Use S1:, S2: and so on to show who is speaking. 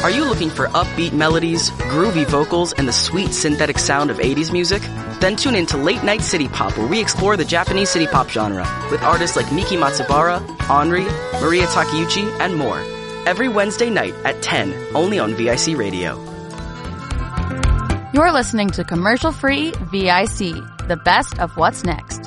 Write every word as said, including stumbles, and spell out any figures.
S1: Are you looking for upbeat melodies, groovy vocals, and the sweet synthetic sound of eighties music? Then tune in to Late Night City Pop, where we explore the Japanese city pop genre with artists like Miki Matsubara, Henri, Maria Takeuchi, and more. Every Wednesday night at ten, only on V I C Radio.
S2: You're listening to commercial-free V I C, the best of what's next.